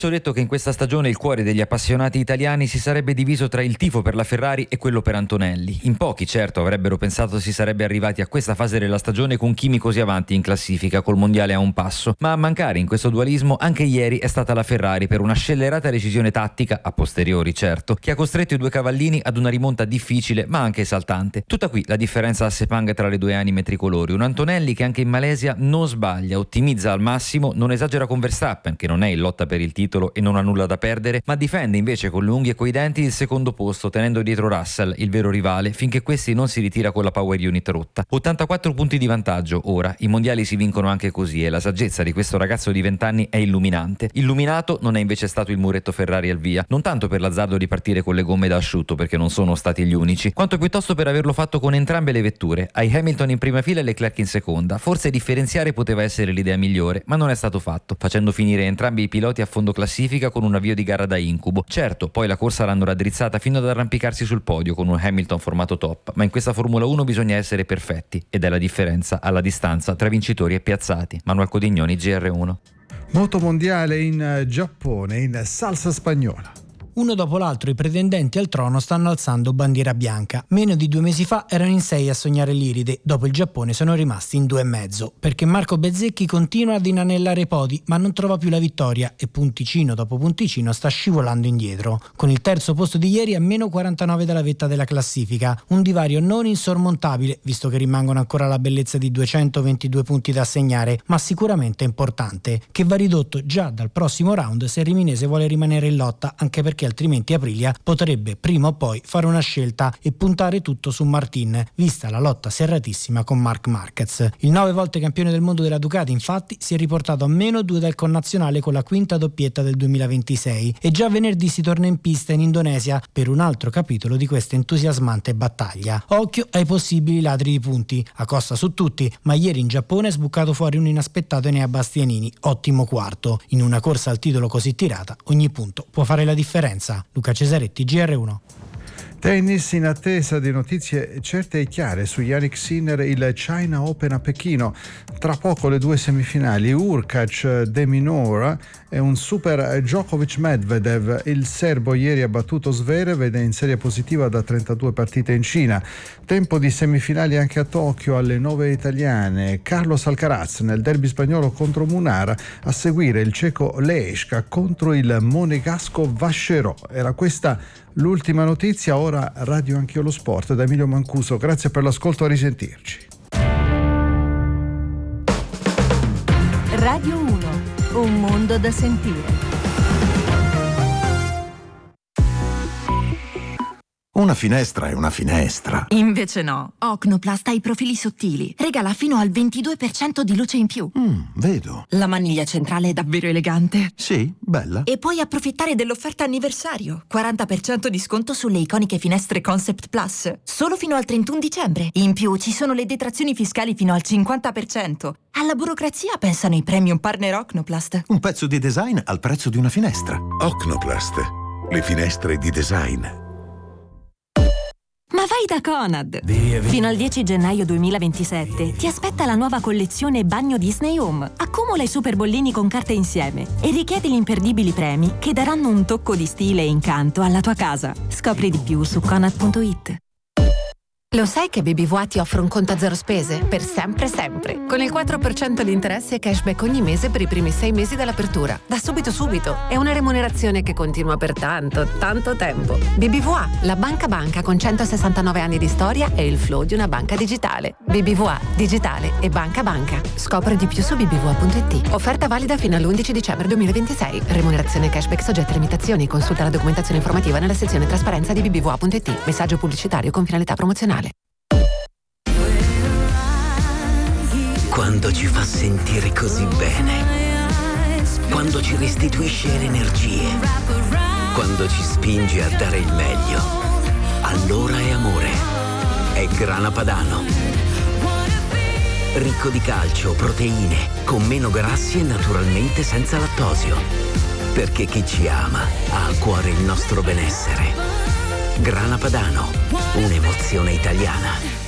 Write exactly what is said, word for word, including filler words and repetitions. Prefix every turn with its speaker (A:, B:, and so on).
A: Ho detto che in questa stagione il cuore degli appassionati italiani si sarebbe diviso tra il tifo per la Ferrari e quello per Antonelli. In pochi, certo, avrebbero pensato si sarebbe arrivati a questa fase della stagione con Kimi così avanti in classifica, col mondiale a un passo. Ma a mancare in questo dualismo anche ieri è stata la Ferrari per una scellerata decisione tattica, a posteriori certo, che ha costretto i due cavallini ad una rimonta difficile ma anche esaltante. Tutta qui la differenza a Sepang tra le due anime tricolori. Un Antonelli che anche in Malesia non sbaglia, ottimizza al massimo, non esagera con Verstappen, che non è in lotta per il titolo e non ha nulla da perdere, ma difende invece con le unghie e coi denti il secondo posto, tenendo dietro Russell, il vero rivale, finché questi non si ritira con la power unit rotta. ottantaquattro punti di vantaggio ora, i mondiali si vincono anche così e la saggezza di questo ragazzo di venti anni è illuminante. Illuminato non è invece stato il muretto Ferrari al via, non tanto per l'azzardo di partire con le gomme da asciutto, perché non sono stati gli unici, quanto piuttosto per averlo fatto con entrambe le vetture, ai Hamilton in prima fila e Leclerc in seconda. Forse differenziare poteva essere l'idea migliore, ma non è stato fatto, facendo finire entrambi i piloti a fondo classifica con un avvio di gara da incubo. Certo, poi la corsa l'hanno raddrizzata fino ad arrampicarsi sul podio con un Hamilton formato top, ma in questa Formula uno bisogna essere perfetti ed è la differenza alla distanza tra vincitori e piazzati. Manuel Codignoni, G R uno.
B: Moto mondiale in Giappone, in salsa spagnola.
C: Uno dopo l'altro i pretendenti al trono stanno alzando bandiera bianca. Meno di due mesi fa erano in sei a sognare l'Iride, dopo il Giappone sono rimasti in due e mezzo, perché Marco Bezzecchi continua ad inanellare i podi, ma non trova più la vittoria e punticino dopo punticino sta scivolando indietro, con il terzo posto di ieri a meno quarantanove dalla vetta della classifica, un divario non insormontabile, visto che rimangono ancora la bellezza di duecentoventidue punti da assegnare, ma sicuramente importante, che va ridotto già dal prossimo round se il Riminese vuole rimanere in lotta, anche perché altrimenti Aprilia potrebbe prima o poi fare una scelta e puntare tutto su Martin, vista la lotta serratissima con Marc Marquez. Il nove volte campione del mondo della Ducati infatti si è riportato a meno due dal connazionale con la quinta doppietta del duemilaventisei e già venerdì si torna in pista in Indonesia per un altro capitolo di questa entusiasmante battaglia. Occhio ai possibili ladri di punti, a costa su tutti, ma ieri in Giappone è sbucato fuori un inaspettato Enea Bastianini, ottimo quarto. In una corsa al titolo così tirata ogni punto può fare la differenza. Luca Cesaretti, G R uno.
B: Tennis, in attesa di notizie certe e chiare su Jannik Sinner, il China Open a Pechino. Tra poco le due semifinali, Hurkacz De Minaur e un super Djokovic Medvedev. Il serbo ieri ha battuto Zverev ed è in serie positiva da trentadue partite in Cina. Tempo di semifinali anche a Tokyo alle nove italiane. Carlos Alcaraz nel derby spagnolo contro Munar, a seguire il ceco Lejska contro il monegasco Vacherot. Era questa l'ultima notizia, ora Radio Anch'io lo Sport da Emilio Mancuso. Grazie per l'ascolto, a risentirci.
D: Radio uno, un mondo da sentire.
E: Una finestra è una finestra.
F: Invece no. Ocnoplast ha i profili sottili. Regala fino al ventidue per cento di luce in più.
E: Mm, vedo.
F: La maniglia centrale è davvero elegante.
E: Sì, bella.
F: E puoi approfittare dell'offerta anniversario. quaranta per cento di sconto sulle iconiche finestre Concept Plus. Solo fino al trentuno dicembre. In più ci sono le detrazioni fiscali fino al cinquanta per cento. Alla burocrazia pensano i premium partner Ocnoplast.
E: Un pezzo di design al prezzo di una finestra.
G: Ocnoplast. Le finestre di design.
H: Ma vai da Conad! Via, via. Fino al dieci gennaio duemilaventisette ti aspetta la nuova collezione Bagno Disney Home. Accumula i super bollini con carte insieme e richiedi gli imperdibili premi che daranno un tocco di stile e incanto alla tua casa. Scopri di più su conad punto it.
I: Lo sai che B B V A ti offre un conto a zero spese? Per sempre sempre. Con il quattro per cento di interessi e cashback ogni mese per i primi sei mesi dall'apertura. Da subito subito. È una remunerazione che continua per tanto, tanto tempo. B B V A, la banca banca con centosessantanove anni di storia e il flow di una banca digitale. B B V A, digitale e banca banca. Scopri di più su b b v a punto it. Offerta valida fino all'undici dicembre duemilaventisei. Remunerazione cashback soggetta a limitazioni. Consulta la documentazione informativa nella sezione trasparenza di b b v a punto it. Messaggio pubblicitario con finalità promozionale.
J: Quando ci fa sentire così bene, quando ci restituisce le energie, quando ci spinge a dare il meglio, allora è amore. È Grana Padano. Ricco di calcio, proteine, con meno grassi e naturalmente senza lattosio. Perché chi ci ama ha a cuore il nostro benessere. Grana Padano, un'emozione italiana.